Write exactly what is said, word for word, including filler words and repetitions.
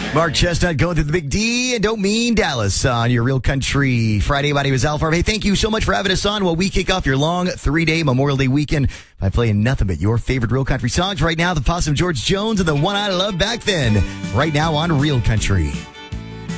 Mark Chestnut going through the Big D and Don't Mean Dallas on your Real Country Friday. My name is Al Farb. Hey, thank you so much for having us on while we kick off your long three-day Memorial Day weekend by playing nothing but your favorite Real Country songs. Right now, the Possum George Jones and the one I loved back then. Right now on Real Country.